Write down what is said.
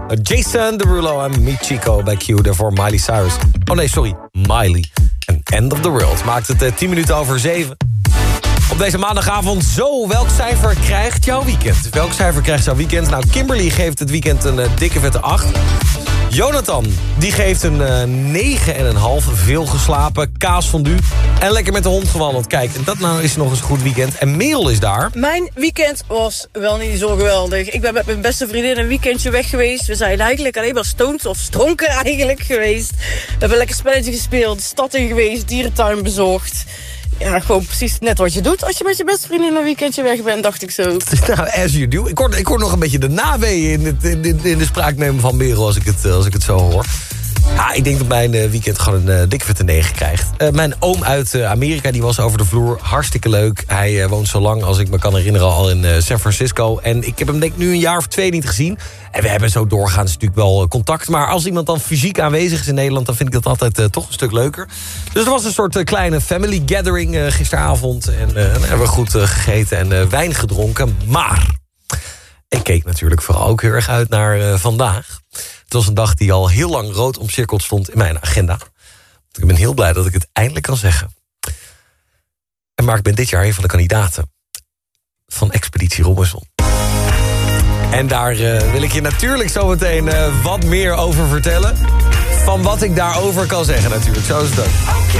Jason Derulo en Michiko bij Q. Daarvoor Miley Cyrus. Oh nee, sorry, Miley. En End of the World maakt het 10 minuten over 7. Op deze maandagavond zo. Welk cijfer krijgt jouw weekend? Welk cijfer krijgt jouw weekend? Nou, Kimberly geeft het weekend een dikke vette 8. Jonathan, die geeft een 9,5. Veel geslapen, kaasfondue en lekker met de hond gewandeld. Kijk, en dat nou is nog eens een goed weekend. En Merel is daar. Mijn weekend was wel niet zo geweldig. Ik ben met mijn beste vriendin een weekendje weg geweest. We zijn eigenlijk alleen maar stoned of stronken eigenlijk geweest. We hebben lekker spelletje gespeeld, de stad in geweest, dierentuin bezocht. Ja, gewoon precies net wat je doet als je met je beste vriendin een weekendje weg bent, dacht ik zo. Nou, as you do. Ik hoor nog een beetje de naweeën in de spraaknemen van Merel als ik het zo hoor. Ja, ik denk dat mijn weekend gewoon een dikke vette 9 krijgt. Mijn oom uit Amerika, die was over de vloer. Hartstikke leuk. Hij woont zo lang als ik me kan herinneren al in San Francisco. En ik heb hem denk ik nu een jaar of 2 niet gezien. En we hebben zo doorgaans natuurlijk wel contact. Maar als iemand dan fysiek aanwezig is in Nederland, dan vind ik dat altijd toch een stuk leuker. Dus er was een soort kleine family gathering gisteravond. En dan hebben we goed gegeten en wijn gedronken. Maar ik keek natuurlijk vooral ook heel erg uit naar vandaag. Het was een dag die al heel lang rood omcirkeld stond in mijn agenda. Ik ben heel blij dat ik het eindelijk kan zeggen. Maar ik ben dit jaar een van de kandidaten van Expeditie Robinson. En daar wil ik je natuurlijk zometeen wat meer over vertellen. Van wat ik daarover kan zeggen natuurlijk. Zo is het ook.